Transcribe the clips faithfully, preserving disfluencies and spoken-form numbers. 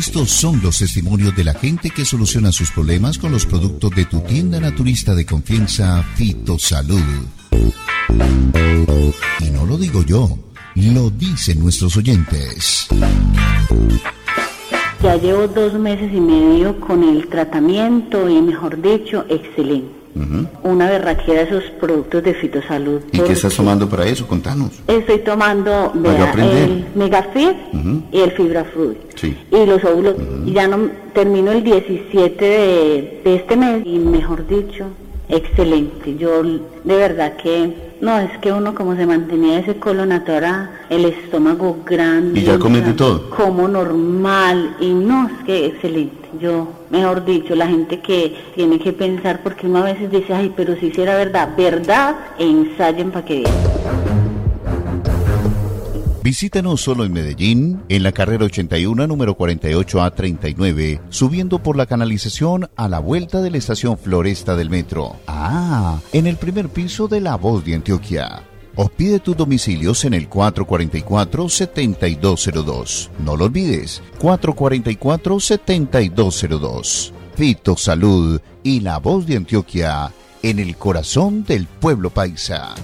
Estos son los testimonios de la gente que soluciona sus problemas con los productos de tu tienda naturista de confianza, Fitosalud. Y no lo digo yo, lo dicen nuestros oyentes. Ya llevo dos meses y medio con el tratamiento y, mejor dicho, excelente. Uh-huh. Una berraquera de esos productos de Fitosalud. ¿Y qué estás tomando para eso? Contanos. Estoy tomando vea, el Megafit uh-huh. y el Fibra Fruit. Sí. Y los óvulos. Uh-huh. Y ya no termino el diecisiete de, de este mes y, mejor dicho, excelente. Yo de verdad que no, es que uno como se mantenía ese colon ahora el estómago grande. ¿Y ya comes de todo? Como normal y no, es que excelente. Yo, mejor dicho, la gente que tiene que pensar, porque uno a veces dice, ay, pero si hiciera verdad, verdad, e ensayen para que vean. Visítanos solo en Medellín, en la carrera ochenta y uno, número cuarenta y ocho A treinta y nueve, subiendo por la canalización a la vuelta de la estación Floresta del metro. Ah, en el primer piso de La Voz de Antioquia. O pide tus domicilios en el cuatro cuatro cuatro, siete dos cero dos. No lo olvides, cuatro cuatro cuatro, siete dos cero dos. Fitosalud y La Voz de Antioquia, en el corazón del pueblo paisa.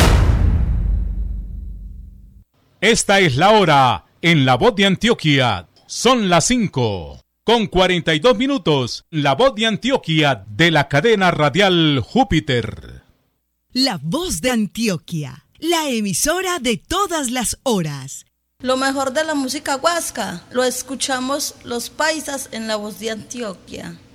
Esta es la hora en La Voz de Antioquia. Son las cinco con cuarenta y dos minutos. La Voz de Antioquia de la cadena radial Júpiter. La Voz de Antioquia, la emisora de todas las horas. Lo mejor de la música huasca lo escuchamos los paisas en La Voz de Antioquia.